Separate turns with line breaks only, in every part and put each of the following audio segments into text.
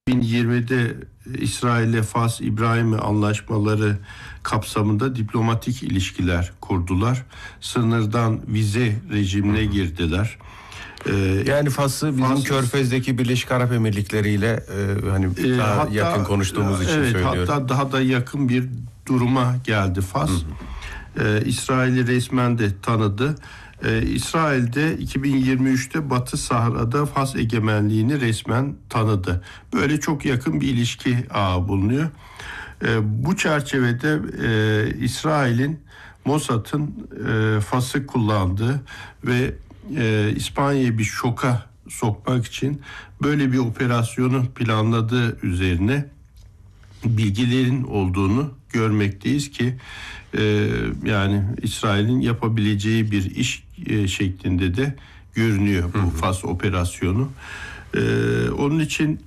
2020'de İsrail'le Fas-İbrahimi anlaşmaları kapsamında diplomatik ilişkiler kurdular. Sınırdan vize rejimine girdiler.
Yani Fas'ı bizim Körfez'deki Birleşik Arap Emirlikleri ile daha hatta, yakın konuştuğumuz için söylüyorum.
Hatta daha da yakın bir duruma geldi Fas. İsrail'i resmen de tanıdı. İsrail'de 2023'te Batı Sahra'da Fas egemenliğini resmen tanıdı. Böyle çok yakın bir ilişki ağı bulunuyor. Bu çerçevede İsrail'in Mossad'ın Fas'ı kullandığı ve İspanya'yı bir şoka sokmak için böyle bir operasyonu planladığı üzerine bilgilerin olduğunu görmekteyiz ki yani İsrail'in yapabileceği bir iş şeklinde de görünüyor bu Fas operasyonu. Onun için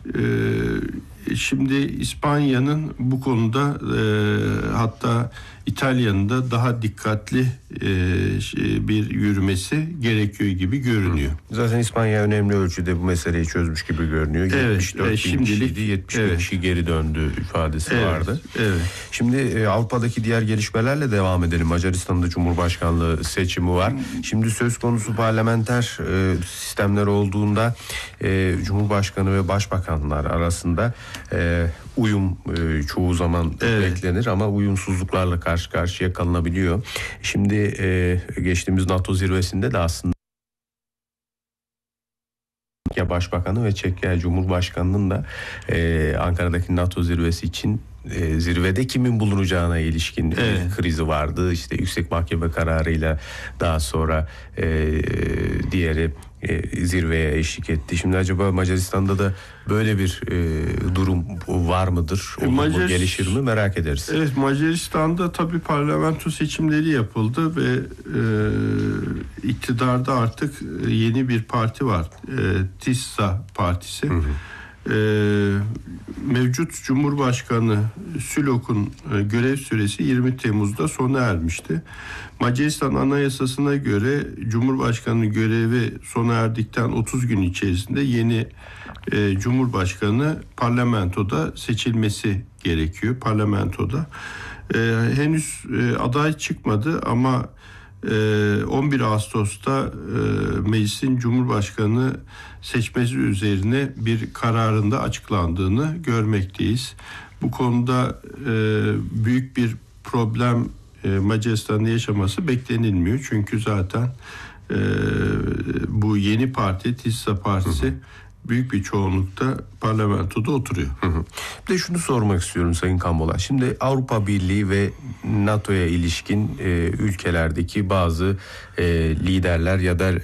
şimdi İspanya'nın bu konuda hatta İtalya'nın da daha dikkatli bir yürümesi gerekiyor gibi görünüyor.
Zaten İspanya önemli ölçüde bu meseleyi çözmüş gibi görünüyor.
Evet,
74 bin kişiydi, 70 bin kişi geri döndü ifadesi vardı.
Evet.
Şimdi Avrupa'daki diğer gelişmelerle devam edelim. Macaristan'da Cumhurbaşkanlığı seçimi var. Şimdi söz konusu parlamenter sistemler olduğunda Cumhurbaşkanı ve Başbakanlar arasında uyum çoğu zaman beklenir ama uyumsuzluklarla karşı karşıya kalınabiliyor. Şimdi geçtiğimiz NATO zirvesinde de aslında Çekya Başbakanı ve Çekya Cumhurbaşkanı'nın da Ankara'daki NATO zirvesi için zirvede kimin bulunacağına ilişkin krizi vardı. İşte Yüksek Mahkeme kararıyla daha sonra diğeri zirveye eşlik etti. Şimdi acaba Macaristan'da da böyle bir durum var mıdır? Bu gelişir mi merak ederiz.
Evet, Macaristan'da tabii parlamento seçimleri yapıldı ve iktidarda artık yeni bir parti var. TİSA partisi. Mevcut Cumhurbaşkanı Sülok'un görev süresi 20 Temmuz'da sona ermişti. Macaristan Anayasası'na göre Cumhurbaşkanı görevi sona erdikten 30 gün içerisinde yeni Cumhurbaşkanı parlamentoda seçilmesi gerekiyor. Parlamentoda. Henüz aday çıkmadı ama 11 Ağustos'ta meclisin Cumhurbaşkanı seçmesi üzerine bir kararında açıklandığını görmekteyiz. Bu konuda büyük bir problem Macaristan'da yaşaması beklenilmiyor. Çünkü zaten bu yeni parti, TİSA partisi büyük bir çoğunlukta parlamentoda oturuyor.
Bir de şunu sormak istiyorum Sayın Kambolat. Şimdi Avrupa Birliği ve NATO'ya ilişkin ülkelerdeki bazı liderler ya da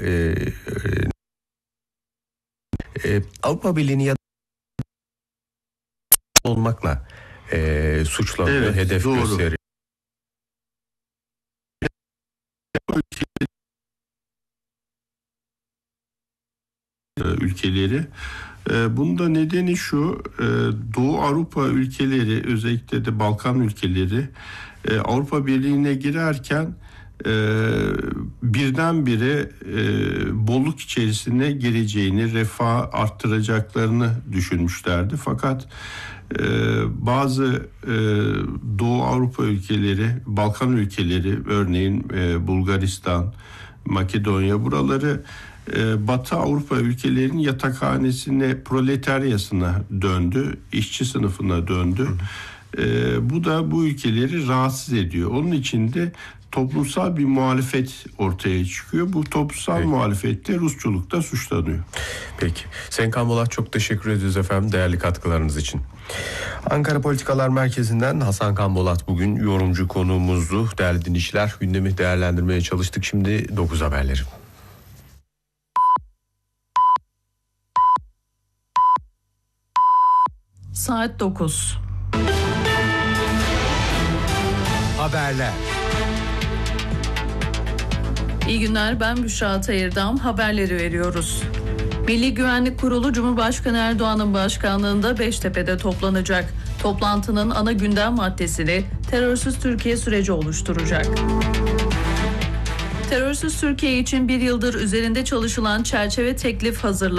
Avrupa Birliği'ni ya olmakla suçlanıyor, hedef gösteriyor.
Ülkeleri. Bunun da nedeni şu, Doğu Avrupa ülkeleri, özellikle de Balkan ülkeleri Avrupa Birliği'ne girerken birdenbire bolluk içerisine gireceğini, refah arttıracaklarını düşünmüşlerdi. Fakat bazı Doğu Avrupa ülkeleri, Balkan ülkeleri, örneğin Bulgaristan, Makedonya, buraları Batı Avrupa ülkelerinin yatakhanesine, proletaryasına döndü, işçi sınıfına döndü. Bu da bu ülkeleri rahatsız ediyor. Onun için de toplumsal bir muhalefet ortaya çıkıyor. Bu toplumsal muhalefette Rusçulukta suçlanıyor.
Peki. Sayın Kambolat, çok teşekkür ediyoruz efendim değerli katkılarınız için. Ankara Politikalar Merkezi'nden Hasan Kambolat bugün yorumcu konuğumuzdu. Değerli dinleyiciler, gündemi değerlendirmeye çalıştık. Şimdi 9 haberleri.
Saat 9.
Haberler.
İyi günler, ben Büşra Tayırdam. Haberleri veriyoruz. Milli Güvenlik Kurulu Cumhurbaşkanı Erdoğan'ın başkanlığında Beştepe'de toplanacak. Toplantının ana gündem maddesini terörsüz Türkiye süreci oluşturacak. Terörsüz Türkiye için bir yıldır üzerinde çalışılan çerçeve teklif hazırlandı.